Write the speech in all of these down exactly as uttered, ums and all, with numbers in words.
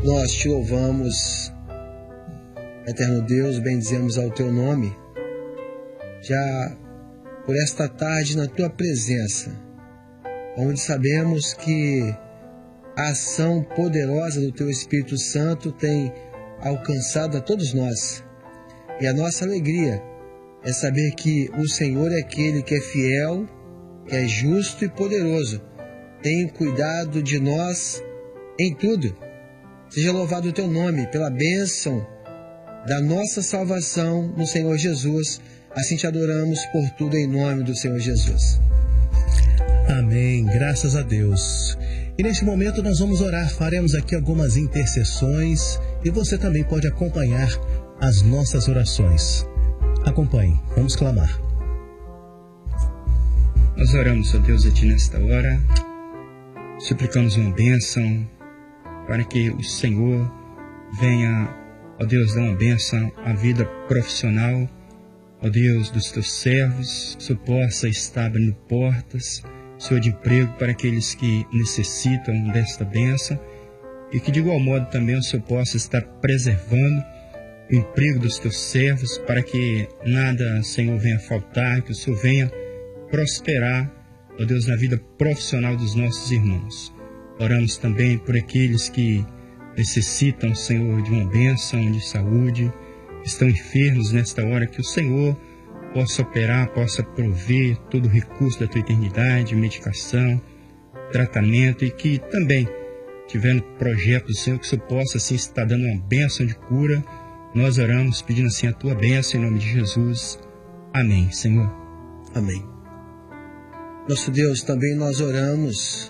Nós te louvamos, eterno Deus, bendizemos ao teu nome, já por esta tarde na tua presença, onde sabemos que a ação poderosa do teu Espírito Santo tem alcançado a todos nós. E a nossa alegria é saber que o Senhor é aquele que é fiel, que é justo e poderoso, tem cuidado de nós em tudo. Seja louvado o teu nome pela bênção da nossa salvação no Senhor Jesus. Assim te adoramos por tudo em nome do Senhor Jesus. Amém, graças a Deus. E neste momento nós vamos orar, faremos aqui algumas intercessões e você também pode acompanhar as nossas orações. Acompanhe, vamos clamar. Nós oramos, ó Deus, a Ti nesta hora, suplicamos uma bênção para que o Senhor venha, ó Deus, dar uma bênção à vida profissional, ó Deus, dos Teus servos. O Senhor possa estar abrindo portas, Senhor, de emprego para aqueles que necessitam desta bênção e que de igual modo também o Senhor possa estar preservando o emprego dos Teus servos para que nada, Senhor, venha faltar, que o Senhor venha prosperar, ó Deus, na vida profissional dos nossos irmãos. Oramos também por aqueles que necessitam, Senhor, de uma bênção de saúde, estão enfermos nesta hora, que o Senhor possa operar, possa prover todo o recurso da Tua eternidade, medicação, tratamento, e que também, tiverem projetos do Senhor, que o Senhor possa assim estar dando uma bênção de cura. Nós oramos pedindo assim a Tua bênção em nome de Jesus. Amém, Senhor. Amém. Nosso Deus, também nós oramos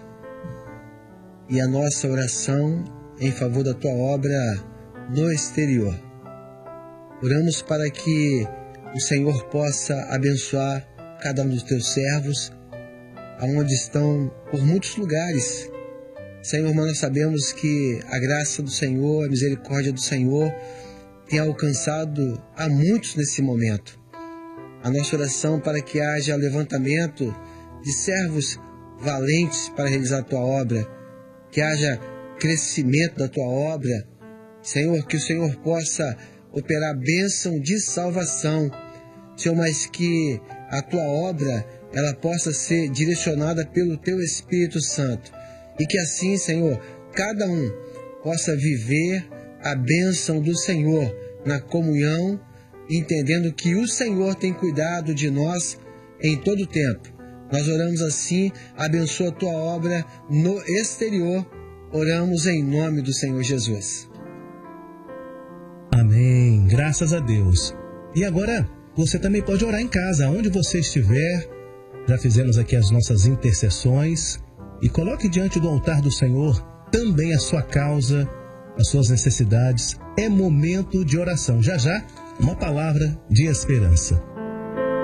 e a nossa oração em favor da Tua obra no exterior. Oramos para que o Senhor possa abençoar cada um dos Teus servos, aonde estão por muitos lugares. Senhor, nós sabemos que a graça do Senhor, a misericórdia do Senhor tem alcançado a muitos nesse momento. A nossa oração para que haja levantamento de servos valentes para realizar a Tua obra, que haja crescimento da Tua obra. Senhor, que o Senhor possa operar a bênção de salvação, Senhor, mas que a Tua obra ela possa ser direcionada pelo Teu Espírito Santo e que assim, Senhor, cada um possa viver a bênção do Senhor na comunhão, entendendo que o Senhor tem cuidado de nós em todo o tempo. Nós oramos assim, abençoa a Tua obra no exterior, oramos em nome do Senhor Jesus. Amém, graças a Deus. E agora, você também pode orar em casa, onde você estiver. Já fizemos aqui as nossas intercessões. E coloque diante do altar do Senhor também a sua causa, as suas necessidades. É momento de oração. Já já, uma palavra de esperança.